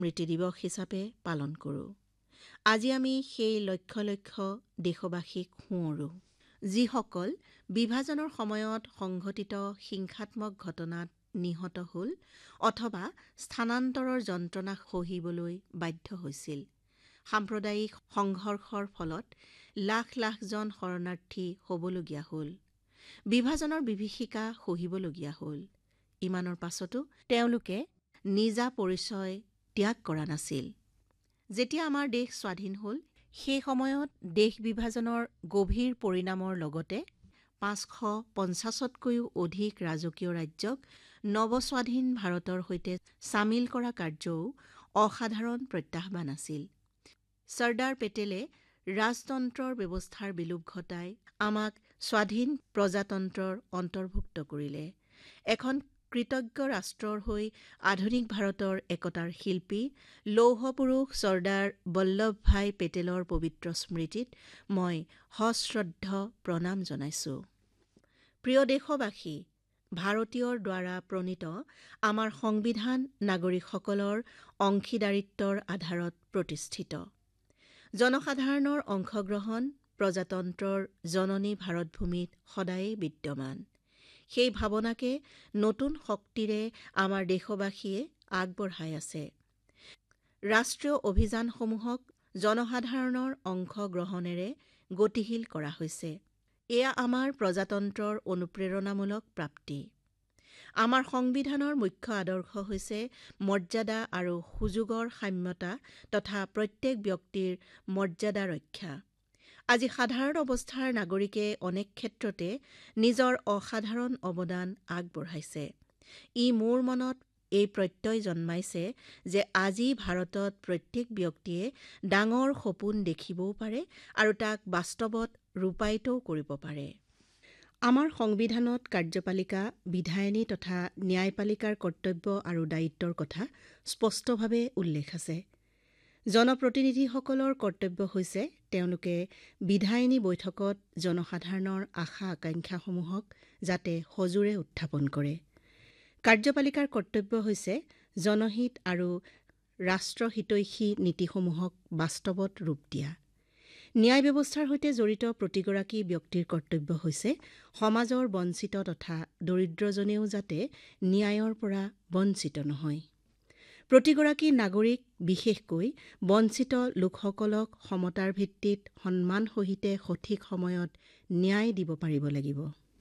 স্মৃতি দিৱস হিচাপে পালন কৰোঁ। আজি আমি সেই লক্ষ লক্ষ দেশবাসীক সোঁৱৰো, যিসকল বিভাজনৰ সময়ত সংঘটিত হিংসাত্মক ঘটনাত নিহত হ'ল অথবা স্থানান্তৰৰ যন্ত্ৰণা সহিবলৈ বাধ্য হৈছিল। সাম্প্ৰদায়িক সংঘৰ্ষৰ ফলত লাখ লাখজন শৰণাৰ্থী হ'বলগীয়া হ'ল। বিভাজনৰ বিভীষিকা সহিবলগীয়া হ'ল। ইমানৰ পাছতো তেওঁলোকে নিজা পৰিচয় ত্যাগ কৰা নাছিল। যেতিয়া আমাৰ দেশ স্বাধীন হ'ল, সেই সময়ত দেশ বিভাজনৰ গভীৰ পৰিণামৰ লগতে ৫৫০তকৈও অধিক ৰাজকীয় ৰাজ্যক নৱস্বাধীন ভাৰতৰ সৈতে চামিল কৰা কাৰ্যও অসাধাৰণ প্ৰত্যাহ্বান আছিল। চৰ্দাৰ পেটেলে ৰাজতন্ত্ৰৰ ব্যৱস্থাৰ বিলোপ ঘটাই আমাক স্বাধীন প্ৰজাতন্ত্ৰৰ অন্তৰ্ভুক্ত কৰিলে। এখন কৃতজ্ঞ ৰাষ্ট্ৰৰ হৈ আধুনিক ভাৰতৰ একতাৰ শিল্পী লৌহ পুৰুষ চৰ্দাৰ বল্লভ ভাই পেটেলৰ পবিত্ৰ স্মৃতিত মই সশ্ৰদ্ধ প্ৰণাম জনাইছোঁ। প্ৰিয় দেশবাসী, ভাৰতীয়ৰ দ্বাৰা প্ৰণীত আমাৰ সংবিধান নাগৰিকসকলৰ অংশীদাৰিত্বৰ আধাৰত প্ৰতিষ্ঠিত। জনসাধাৰণৰ অংশগ্ৰহণ প্ৰজাতন্ত্ৰৰ জননী ভাৰতভূমিত সদায়েই বিদ্যমান। সেই ভাৱনাকে নতুন শক্তিৰে আমাৰ দেশবাসীয়ে আগবঢ়াই আছে। ৰাষ্ট্ৰীয় অভিযানসমূহক জনসাধাৰণৰ অংশগ্ৰহণেৰে গতিশীল কৰা হৈছে। এয়া আমাৰ প্ৰজাতন্ত্ৰৰ অনুপ্ৰেৰণামূলক প্ৰাপ্তি। আমাৰ সংবিধানৰ মুখ্য আদৰ্শ হৈছে মৰ্যাদা আৰু সুযোগৰ সাম্যতা তথা প্ৰত্যেক ব্যক্তিৰ মৰ্যাদা ৰক্ষা। আজি সাধাৰণ অৱস্থাৰ নাগৰিকে অনেক ক্ষেত্ৰতে নিজৰ অসাধাৰণ অৱদান আগবঢ়াইছে। ই মোৰ মনত এই প্ৰত্যয় জন্মাইছে যে আজি ভাৰতত প্ৰত্যেক ব্যক্তিয়ে ডাঙৰ সপোন দেখিবও পাৰে আৰু তাক বাস্তৱত ৰূপায়িতও কৰিব পাৰে। আমাৰ সংবিধানত কাৰ্যপালিকা, বিধায়িনী তথা ন্যায়পালিকাৰ কৰ্তব্য আৰু দায়িত্বৰ কথা স্পষ্টভাৱে উল্লেখ আছে। জনপ্ৰতিনিধিসকলৰ কৰ্তব্য হৈছে তেওঁলোকে বিধায়িনী বৈঠকত জনসাধাৰণৰ আশা আকাংক্ষাসমূহক যাতে সজোৰে উত্থাপন কৰে। কাৰ্যপালিকাৰ কৰ্তব্য হৈছে জনহিত আৰু ৰাষ্ট্ৰহিতৈষী নীতিসমূহক বাস্তৱত ৰূপ দিয়া। ন্যায় ব্যৱস্থাৰ সৈতে জড়িত প্ৰতিগৰাকী ব্যক্তিৰ কৰ্তব্য হৈছে সমাজৰ বঞ্চিত তথা দৰিদ্ৰজনেও যাতে ন্যায়ৰ পৰা বঞ্চিত নহয়। প্ৰতিগৰাকী নাগৰিক, বিশেষকৈ বঞ্চিত লোকসকলক সমতাৰ ভিত্তিত সন্মান সহিতে সঠিক সময়ত ন্যায় দিব পাৰিব লাগিব।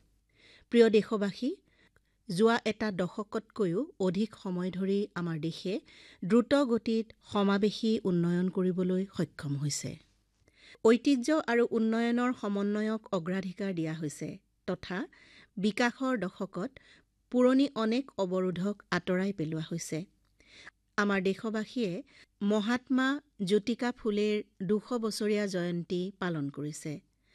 প্ৰিয় দেশবাসী, যোৱা এটা দশকতকৈও অধিক সময় ধৰি আমাৰ দেশে দ্ৰুত গতিত সমাৱেশী উন্নয়ন কৰিবলৈ সক্ষম হৈছে। ঐতিহ্য আৰু উন্নয়নৰ সমন্বয়ক অগ্ৰাধিকাৰ দিয়া হৈছে তথা বিকাশৰ দশকত পুৰণি অনেক অৱৰোধক আঁতৰাই পেলোৱা হৈছে। আমাৰ দেশবাসীয়ে মহাত্মা জ্যোতিকা ফুলেৰ ২০০ বছৰীয়া জয়ন্তী পালন কৰিছে।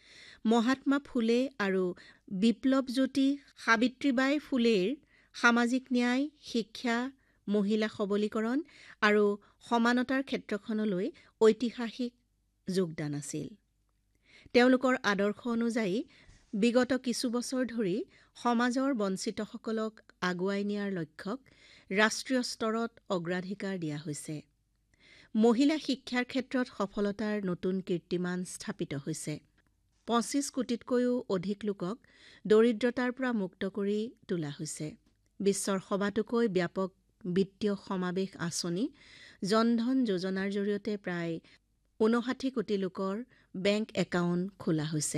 মহাত্মা ফুলে আৰু বিপ্লৱজ্যোতি সাবিত্ৰীবাই ফুলেৰ সামাজিক ন্যায়, শিক্ষা, মহিলা সবলীকৰণ আৰু সমানতাৰ ক্ষেত্ৰখনলৈ ঐতিহাসিক যোগদান আছিল। তেওঁলোকৰ আদৰ্শ অনুযায়ী বিগত কিছু বছৰ ধৰি সমাজৰ বঞ্চিতসকলক আগুৱাই নিয়াৰ লক্ষ্যক ৰাষ্ট্ৰীয় স্তৰত অগ্ৰাধিকাৰ দিয়া হৈছে। মহিলা শিক্ষাৰ ক্ষেত্ৰত সফলতাৰ নতুন কীৰ্তিমান স্থাপিত হৈছে। ২৫ কোটিতকৈও অধিক লোকক দৰিদ্ৰতাৰ পৰা মুক্ত কৰি তোলা হৈছে। বিশ্বৰ সবাতোকৈ ব্যাপক বিত্তীয় সমাৱেশ আঁচনি জন-ধন যোজনাৰ জৰিয়তে প্ৰায় ৫৯ কোটি লোকৰ বেংক একাউণ্ট খোলা হৈছে।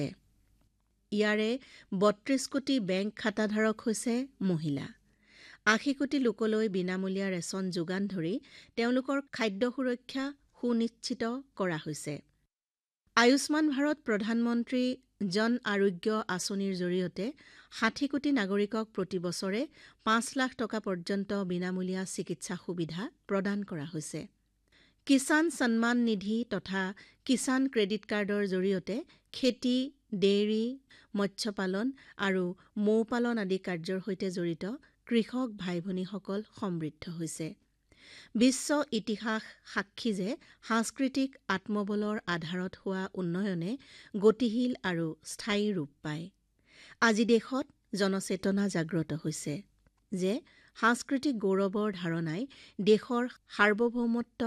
ইয়াৰে ৩২ কোটি বেংক খাতাধাৰক হৈছে মহিলা। ৮০ কোটি লোকলৈ বিনামূলীয়া ৰেচন যোগান ধৰি তেওঁলোকৰ খাদ্য সুৰক্ষা সুনিশ্চিত কৰা হৈছে। আয়ুষ্মান ভাৰত প্ৰধানমন্ত্ৰী জন আৰোগ্য আঁচনিৰ জৰিয়তে ৬০ কোটি নাগৰিকক প্ৰতি বছৰে ৫ লাখ টকা পৰ্যন্ত বিনামূলীয়া চিকিৎসা সুবিধা প্ৰদান কৰা হৈছে। কিষাণ সন্মান নিধি তথা কিষাণ ক্ৰেডিট কাৰ্ডৰ জৰিয়তে খেতি, ডেইৰী, মৎস্য পালন আৰু মৌ পালন আদি কাৰ্যৰ সৈতে জড়িত কৃষক ভাই-ভনীসকল সমৃদ্ধ হৈছে। বিশ্ব ইতিহাস সাক্ষী যে সাংস্কৃতিক আত্মবলৰ আধাৰত হোৱা উন্নয়নে গতিশীল আৰু স্থায়ী ৰূপ পায়। আজি দেশত জনচেতনা জাগ্ৰত হৈছে যে সাংস্কৃতিক গৌৰৱৰ ধাৰণাই দেশৰ সাৰ্বভৌমত্ব